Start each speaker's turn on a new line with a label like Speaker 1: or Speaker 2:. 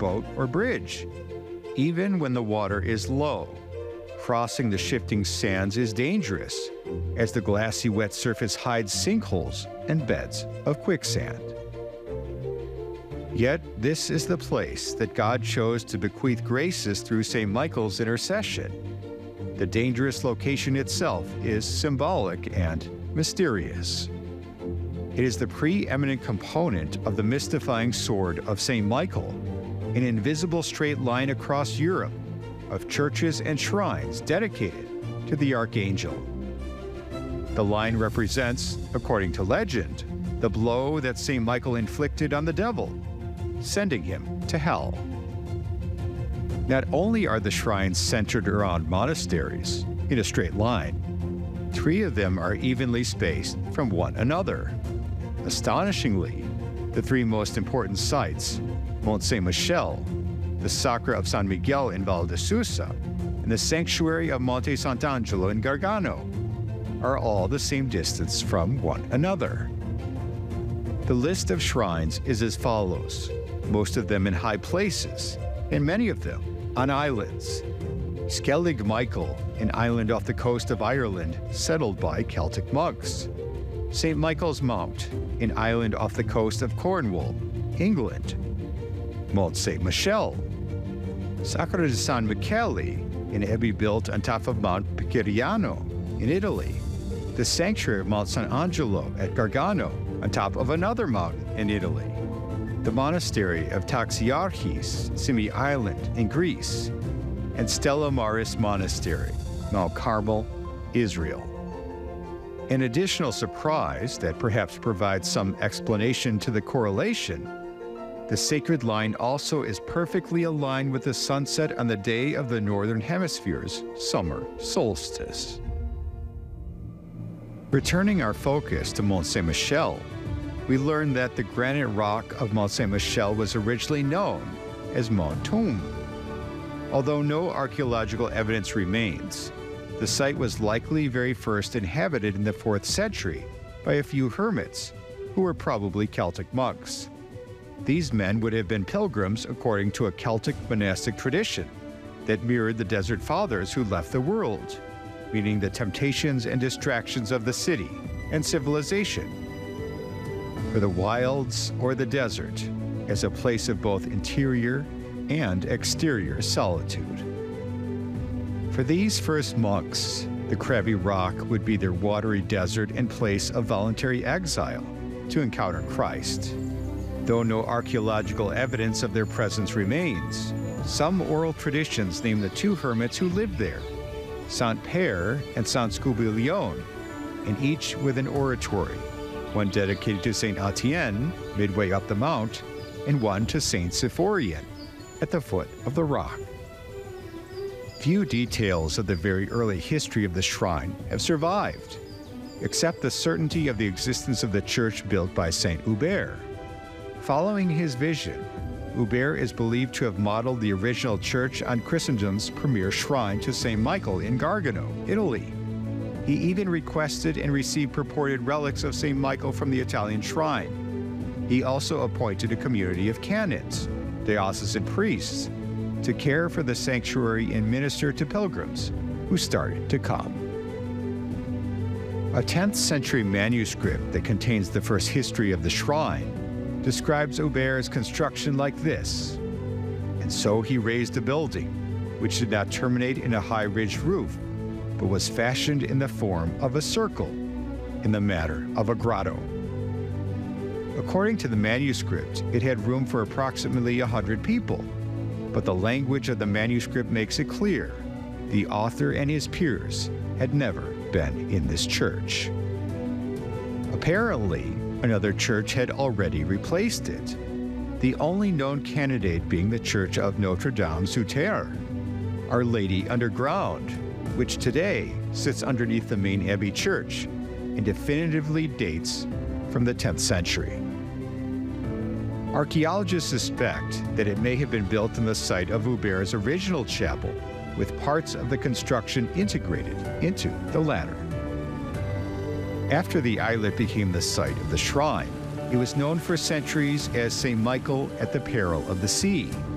Speaker 1: boat or bridge, even when the water is low. Crossing the shifting sands is dangerous, as the glassy wet surface hides sinkholes and beds of quicksand. Yet this is the place that God chose to bequeath graces through St. Michael's intercession. The dangerous location itself is symbolic and mysterious. It is the preeminent component of the mystifying sword of St. Michael, an invisible straight line across Europe of churches and shrines dedicated to the archangel. The line represents, according to legend, the blow that St. Michael inflicted on the devil, sending him to hell. Not only are the shrines centered around monasteries in a straight line, 3 of them are evenly spaced from one another. Astonishingly, the 3 most important sites, Mont Saint-Michel, the Sacra of San Miguel in Val de Susa, and the Sanctuary of Monte Sant'Angelo in Gargano, are all the same distance from one another. The list of shrines is as follows, most of them in high places, and many of them on islands. Skellig Michael, an island off the coast of Ireland settled by Celtic monks. St. Michael's Mount, an island off the coast of Cornwall, England. Mont Saint-Michel. Sacra di San Michele, an abbey built on top of Mount Piceriano in Italy. The Sanctuary of Mount Sant'Angelo at Gargano, on top of another mountain in Italy. The Monastery of Taxiarchis, Symi Island in Greece. And Stella Maris Monastery, Mount Carmel, Israel. An additional surprise that perhaps provides some explanation to the correlation, the sacred line also is perfectly aligned with the sunset on the day of the Northern Hemisphere's summer solstice. Returning our focus to Mont Saint-Michel, we learn that the granite rock of Mont Saint-Michel was originally known as Mont Toum. Although no archaeological evidence remains, the site was likely very first inhabited in the 4th century by a few hermits, who were probably Celtic monks. These men would have been pilgrims according to a Celtic monastic tradition that mirrored the Desert Fathers who left the world, meaning the temptations and distractions of the city and civilization, for the wilds or the desert as a place of both interior and exterior solitude. For these first monks, the craggy rock would be their watery desert and place of voluntary exile to encounter Christ. Though no archaeological evidence of their presence remains, some oral traditions name the 2 hermits who lived there, Saint Père and Saint Scubilion, and each with an oratory, one dedicated to Saint Etienne, midway up the mount, and one to Saint Symphorien, at the foot of the rock. Few details of the very early history of the shrine have survived, except the certainty of the existence of the church built by Saint Hubert. Following his vision, Hubert is believed to have modeled the original church on Christendom's premier shrine to St. Michael in Gargano, Italy. He even requested and received purported relics of St. Michael from the Italian shrine. He also appointed a community of canons, diocesan priests, to care for the sanctuary and minister to pilgrims who started to come. A 10th century manuscript that contains the first history of the shrine describes Hubert's construction like this. And so he raised a building, which did not terminate in a high-ridged roof, but was fashioned in the form of a circle, in the manner of a grotto. According to the manuscript, it had room for approximately 100 people, but the language of the manuscript makes it clear the author and his peers had never been in this church. Apparently, another church had already replaced it, the only known candidate being the Church of Notre Dame sous Terre, Our Lady Underground, which today sits underneath the main abbey church and definitively dates from the 10th century. Archaeologists suspect that it may have been built on the site of Hubert's original chapel, with parts of the construction integrated into the latter. After the islet became the site of the shrine, it was known for centuries as St. Michael at the Peril of the Sea,